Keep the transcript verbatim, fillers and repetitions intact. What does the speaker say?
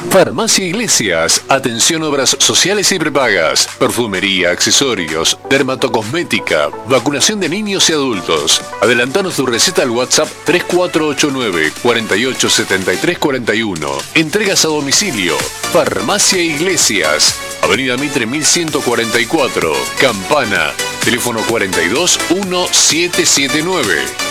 Farmacia Iglesias, atención obras sociales y prepagas, perfumería, accesorios, dermatocosmética, vacunación de niños y adultos. Adelantanos tu receta al WhatsApp tres cuatro ocho nueve, cuatro ocho siete tres cuatro uno. Entregas a domicilio. Farmacia Iglesias, Avenida Mitre mil ciento cuarenta y cuatro, Campana, teléfono cuarenta y dos, diecisiete setenta y nueve.